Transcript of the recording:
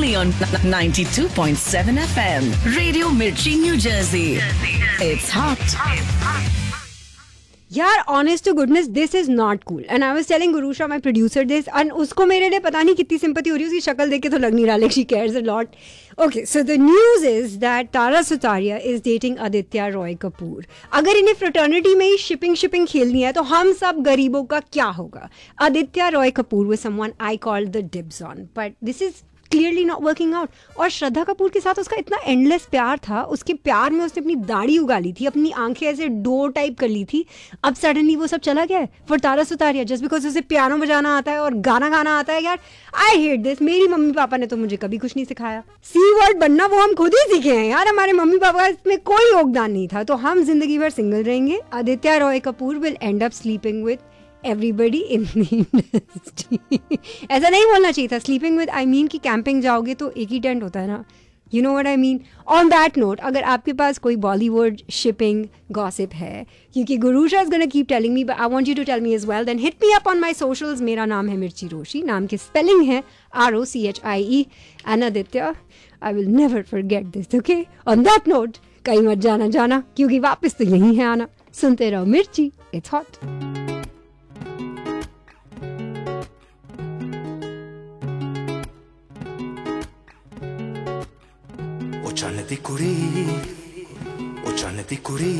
only on 92.7 FM. Radio Mirchi, New Jersey. It's hot. यार honest to goodness this is not cool and I was telling Gurusha my producer this and उसको मेरे लिए पता नहीं कितनी sympathy हो रही है, उसकी शक्ल देख के तो लग नहीं रहा like she cares a lot. Okay so the news is that Tara Sutaria is dating Aditya Roy Kapoor. अगर इन्हें फ्रेटर्निटी में ही शिपिंग खेलनी है तो हम सब गरीबों का क्या होगा. Aditya Roy Kapoor with someone I called the डिब्स on, but this is clearly not working out. और श्रद्धा कपूर के साथ उसका इतना एंडलेस प्यार था, उसके प्यार में उसने अपनी दाढ़ी उगा ली थी, अपनी आंखें ऐसे डोर टाइप कर ली थी. अब सडनली वो सब चला गया है for Tara Sutaria just because उसे पियानो बजाना आता है और गाना गाना आता है. यार आई हेट दिस. मेरी मम्मी पापा ने तो मुझे कभी कुछ नहीं सिखाया. सी वर्ड बनना वो हम खुद ही सीखे हैं यार. हमारे मम्मी पापा का इसमें कोई योगदान नहीं था. तो हम जिंदगी भर सिंगल रहेंगे. Aditya Roy Kapoor will and up sleeping with everybody in the industry. ऐसा नहीं बोलना चाहिए था. स्लीपिंग विद आई मीन कि कैंपिंग जाओगे तो एक ही टेंट होता है ना. You know what I mean. On that note, अगर आपके पास कोई बॉलीवुड शिपिंग गॉसिप है, क्योंकि Gurusha is gonna keep telling me but I want you to tell me as well, then hit me up on my socials. मेरा नाम है मिर्ची रोशी. नाम की स्पेलिंग है ROCHIE. And Aditya, I will never forget this. Okay, on that note कहीं मत जाना क्योंकि वापस तो यही है आना. सुनते रहो मिर्ची, इट्स हॉट. चन्न दी कुड़ी